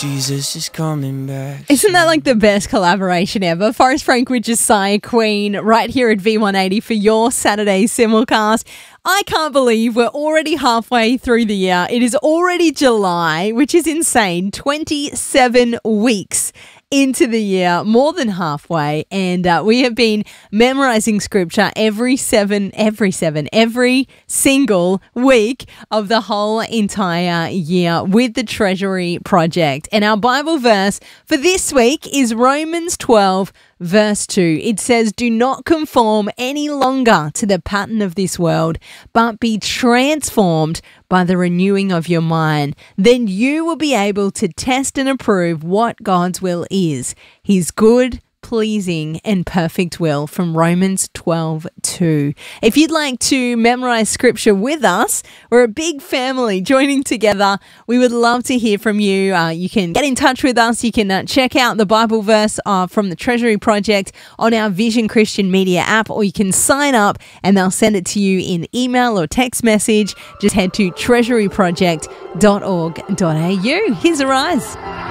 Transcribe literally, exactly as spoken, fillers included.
Jesus is coming back. Isn't that like the best collaboration ever? Forrest Frank with Josiah Queen right here at V one eighty for your Saturday simulcast. I can't believe we're already halfway through the year. It is already July, which is insane. twenty-seven weeks into the year, more than halfway, and uh, we have been memorizing scripture every seven, every seven, every single week of the whole entire year with the Treasury Project. And our Bible verse for this week is Romans twelve, verse two. It says, "Do not conform any longer to the pattern of this world, but be transformed by the renewing of your mind. Then you will be able to test and approve what God's will is, his good, pleasing and perfect will," from Romans twelve two. If you'd like to memorize scripture with us, we're a big family joining together. We would love to hear from you. Uh, you can get in touch with us. You can uh, check out the Bible verse uh, from the Treasury Project on our Vision Christian Media app, or you can sign up and they'll send it to you in email or text message. Just head to treasury project dot org dot a u. Here's Arise.